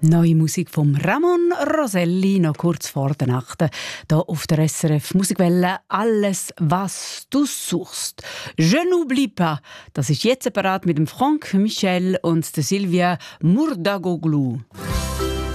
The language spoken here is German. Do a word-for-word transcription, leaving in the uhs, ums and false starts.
Neue Musik von Ramon Roselli, noch kurz vor der Nacht. Hier auf der S R F Musikwelle «Alles, was du suchst». «Je n'oublie pas». Das ist jetzt separat mit dem Franck Michel und der Silvia Murdagoglu.